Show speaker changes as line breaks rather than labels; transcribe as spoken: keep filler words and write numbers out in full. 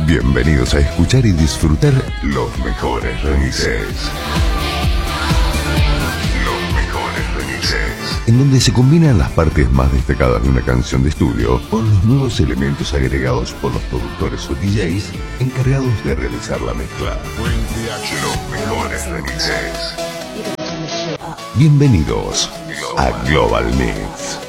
Bienvenidos a escuchar y disfrutar los mejores remixes. Los mejores remixes. En donde se combinan las partes más destacadas de una canción de estudio con los nuevos elementos agregados por los productores o D Js encargados de realizar la mezcla. Los mejores remixes. Bienvenidos a Global Mix.